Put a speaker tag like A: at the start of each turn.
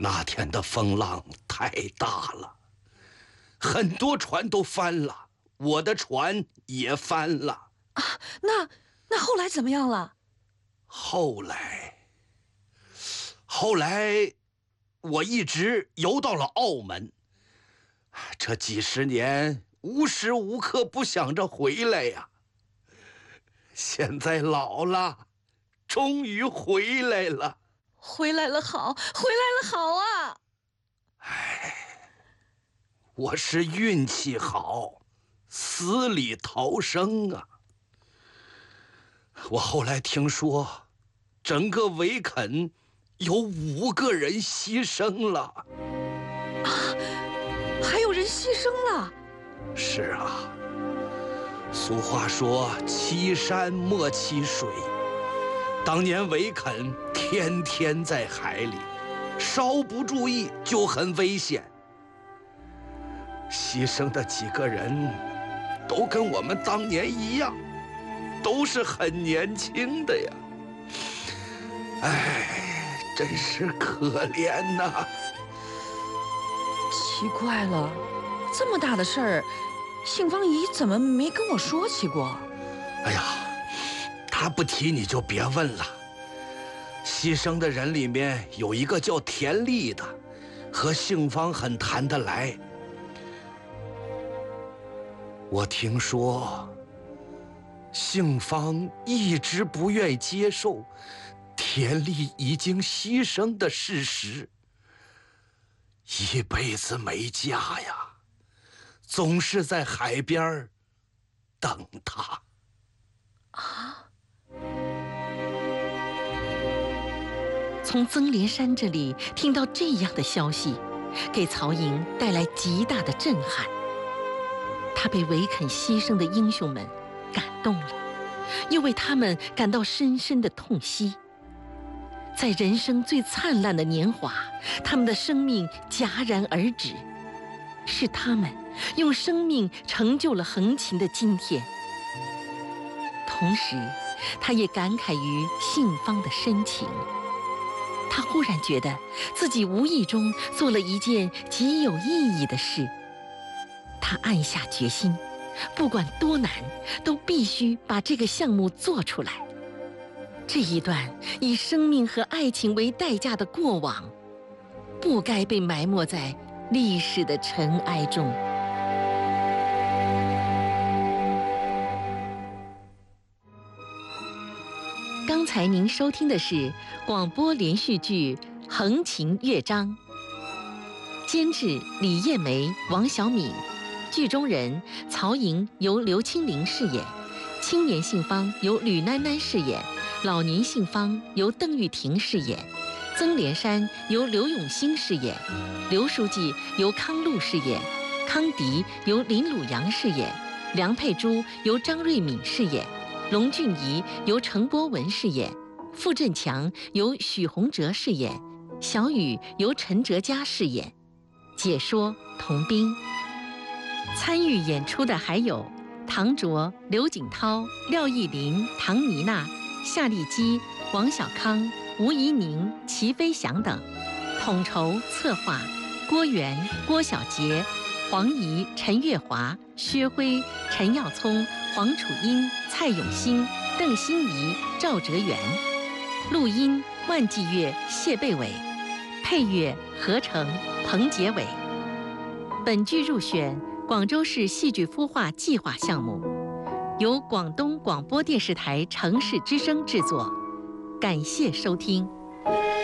A: 那天的风浪太大了，很多船都翻了，我的船也翻了。
B: 啊，那后来怎么样了？
A: 后来，我一直游到了澳门。这几十年无时无刻不想着回来呀。现在老了，终于回来了。
B: 回来了好，回来了好啊！
A: 哎，我是运气好，死里逃生啊。我后来听说，整个维肯有5个人牺牲了。
B: 啊，还有人牺牲了？
A: 是啊，俗话说欺山莫欺水。当年维肯天天在海里，稍不注意就很危险。牺牲的几个人都跟我们当年一样，都是很年轻的呀。哎，真是可怜呐。
B: 奇怪了，这么大的事儿，杏芳姨怎么没跟我说起过？
A: 哎呀，她不提你就别问了。牺牲的人里面有一个叫田丽的，和杏芳很谈得来。我听说，杏芳一直不愿意接受田丽已经牺牲的事实，一辈子没嫁呀，总是在海边等他。
B: 啊！
C: 从曾连山这里听到这样的消息，给曹营带来极大的震撼。他被维肯牺牲的英雄们感动了，又为他们感到深深的痛惜。在人生最灿烂的年华，他们的生命戛然而止，是他们用生命成就了横琴的今天。同时，他也感慨于杏芳的深情。他忽然觉得自己无意中做了一件极有意义的事。他暗下决心，不管多难，都必须把这个项目做出来。这一段以生命和爱情为代价的过往，不该被埋没在历史的尘埃中。刚才您收听的是广播连续剧《横琴乐章》，监制李艳梅、王小敏，剧中人曹营由刘青玲饰演，青年杏芳由吕囡囡饰演，老年杏芳由邓玉婷饰演，曾连山由刘永兴饰演，刘书记由康禄饰演，康迪由林鲁阳饰演，梁佩珠由张瑞敏饰演，龙俊仪由程波文饰演，傅振强由许洪哲饰演，小雨由陈哲嘉饰演，解说童斌。参与演出的还有唐卓、刘景涛、廖艺林、唐妮娜、夏丽基、王小康、吴怡宁、齐飞翔等。统筹策划郭源、郭晓杰、黄怡、陈月华、薛辉、陈耀聪、黄楚英、蔡永新、邓欣怡、赵哲元。录音万季月、谢贝伟，配乐合成彭杰伟。本剧入选广州市戏剧孵化计划项目，由广东广播电视台城市之声制作。感谢收听。